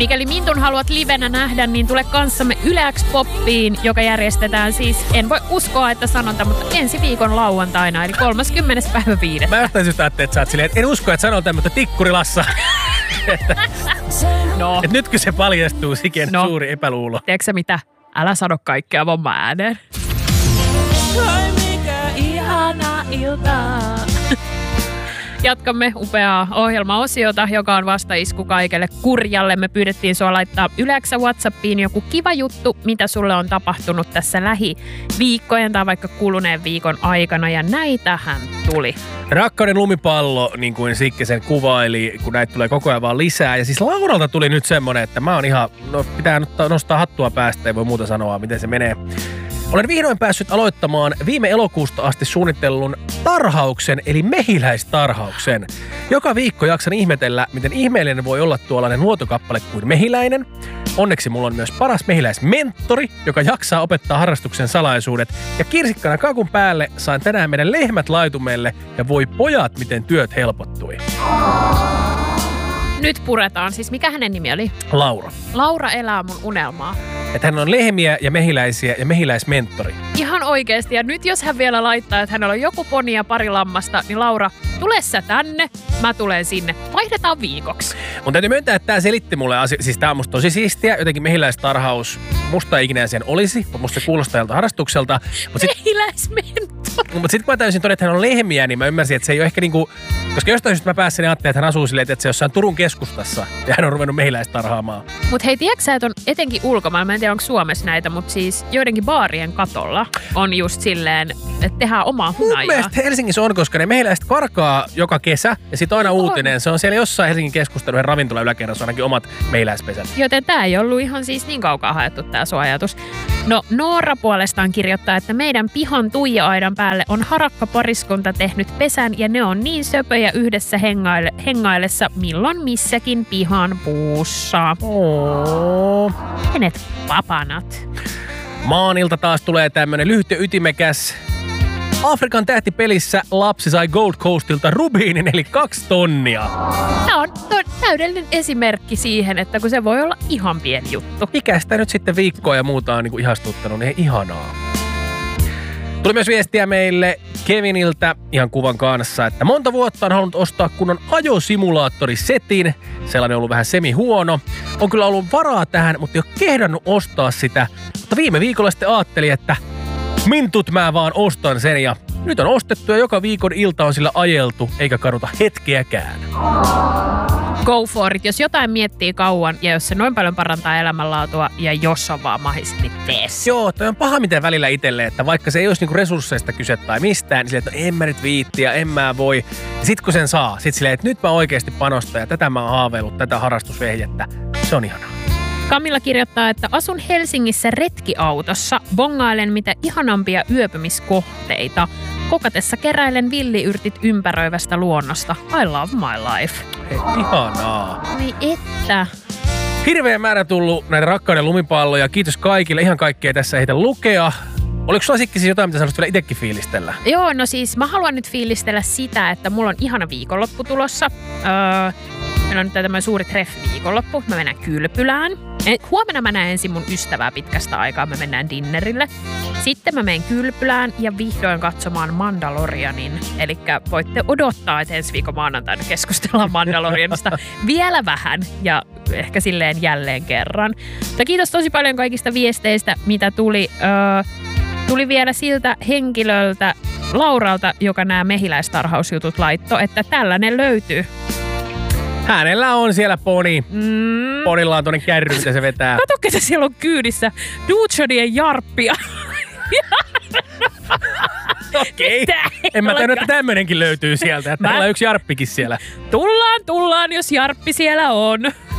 Mikäli Mintun haluat livenä nähdä, niin tule kanssamme Yle X Poppiin, joka järjestetään siis, en voi uskoa, että sanonta, mutta ensi viikon lauantaina, eli 30.5. Mä jostain syystä ajattelin, että sä oot silleen, että en usko, että sanonta, mutta tikkurilassa. No. Et nytkö se paljastuu, siken suuri epäluulo. Tiedätkö sä mitä? Älä sano kaikkea vaan mä ääneen. Oi mikä ihana ilta. Jatkamme upeaa ohjelmaosiota, joka on vastaisku kaikelle kurjalle. Me pyydettiin sua laittaa Yle X WhatsAppiin joku kiva juttu, mitä sulle on tapahtunut tässä lähiviikkojen tai vaikka kuluneen viikon aikana. Ja näitähän tuli. Rakkauden lumipallo, niin kuin Sikkisen kuvaili, kun näitä tulee koko ajan vaan lisää. Ja siis Lauralta tuli nyt semmonen, että mä oon ihan, pitää nostaa hattua päästä, ei voi muuta sanoa, miten se menee. Olen vihdoin päässyt aloittamaan viime elokuusta asti suunnitellun tarhauksen, eli mehiläistarhauksen. Joka viikko jaksan ihmetellä, miten ihmeellinen voi olla tuollainen luotokappale kuin mehiläinen. Onneksi mulla on myös paras mehiläismentori, joka jaksaa opettaa harrastuksen salaisuudet. Ja kirsikkana kakun päälle sain tänään meidän lehmät laitumelle ja voi pojat, miten työt helpottui. Nyt puretaan. Siis mikä hänen nimi oli? Laura. Laura elää mun unelmaa. Että hän on lehmiä ja mehiläisiä ja mehiläismentori. Ihan oikeesti. Ja nyt jos hän vielä laittaa, että hänellä on joku poni ja pari lammasta, niin Laura, tule sä tänne, mä tulen sinne. Vaihdetaan viikoksi. Mun täytyy myöntää, että tää selitti mulle siis tää on musta tosi siistiä. Jotenkin mehiläistarhaus, musta ei ikinä sen olisi, mutta musta se kuulostaa jolta harrastukselta. Mehiläismentori. Mutta sitten kun mä täysin todeta, että hän on lehmiä, niin mä ymmärsin, että se ei ole ehkä niinku... Koska jostain syystä mä pääsin ajattelin, että hän asuu silleen, että se jossain Turun keskustassa ja hän on ruvennut mehiläistarhaamaan. Mut hei, tiedätkö sä, että on etenkin ulkomailla, mä en tiedä onko Suomessa näitä, mutta siis joidenkin baarien katolla on just silleen, että tehdään omaa hunajaa. Mun mielestä Helsingissä on, koska ne mehiläiset karkaa joka kesä ja sit aina uutinen. Se on siellä jossain Helsingin keskustelun ravintola yläkerrassa ainakin omat mehiläispesät. Joten tää ei ollut ihan siis niin kaukaa haettu tää sun ajatus. No Noora puolestaan kirjoittaa, että meidän pihan tuija-aidan päälle on harakkapariskunta tehnyt pesän ja ne on niin söpöjä yhdessä hengaillessa milloin missäkin pihan puussa. Kenet papanat. Maanilta taas tulee tämmönen lyhyt ja ytimekäs. Afrikan tähtipelissä lapsi sai Gold Coastilta rubiinin eli 2 tonnia. Tämä on täydellinen esimerkki siihen, että kun se voi olla ihan pieni juttu. Ikästä nyt sitten viikkoa ja muuta on niin kuin ihastuttanut, niin ihanaa. Tuli myös viestiä meille Keviniltä ihan kuvan kanssa, että monta vuotta on halunnut ostaa kunnon ajosimulaattorisetin. Sellainen on ollut vähän semi-huono. On kyllä ollut varaa tähän, mutta ei ole kehdannut ostaa sitä. Mutta viime viikolla sitten ajattelin, että mintut mä vaan ostan sen ja nyt on ostettu ja joka viikon ilta on sillä ajeltu eikä kaduta hetkeäkään. Go for it. Jos jotain miettii kauan ja jos se noin paljon parantaa elämänlaatua ja jos on vaan mahis, niin tees. Joo, toi on paha miten välillä itselle, että vaikka se ei olisi niinku resursseista kyse tai mistään, niin silleen, että en mä nyt viitti ja en mä voi. Ja sit kun sen saa, sit silleen, että nyt mä oikeasti panostan ja tätä mä oon haaveillut, tätä harrastusvehjettä. Se on ihanaa. Kamilla kirjoittaa, että asun Helsingissä retkiautossa, bongailen mitä ihanampia yöpymiskohteita. Kokatessa keräilen villiyrtit ympäröivästä luonnosta. I love my life. Hei, ihanaa. Niin että. Hirveä määrä tullut näitä rakkauden lumipalloja. Kiitos kaikille. Ihan kaikkea tässä ei heitä lukea. Oliko sulla Sikki siis jotain, mitä sä haluaisit vielä itsekin fiilistellä? Joo, no siis mä haluan nyt fiilistellä sitä, että mulla on ihana viikonloppu tulossa. Meillä on nyt tämmöinen suuri treffi-viikonloppu. Mä mennään Kylpylään. Huomenna mä näen ensin mun ystävää pitkästä aikaa. Me mennään dinnerille. Sitten mä menen Kylpylään ja vihdoin katsomaan Mandalorianin. Elikkä voitte odottaa, että ensi viikon maanantaina keskustellaan Mandalorianista vielä vähän ja ehkä silleen jälleen kerran. Mutta kiitos tosi paljon kaikista viesteistä, mitä tuli. Tuli vielä siltä henkilöltä, Lauralta, joka nämä mehiläistarhausjutut laittoi, että tällainen löytyy. Hänellä on siellä poni. Ponilla on tuonne kärry, mitä se vetää. Kato, ketä siellä on kyydissä. Duchodien Jarppia. Okei. En mä tiedä, että tämmönenkin löytyy sieltä. Että täällä on yksi Jarppikin siellä. Tullaan, jos Jarppi siellä on.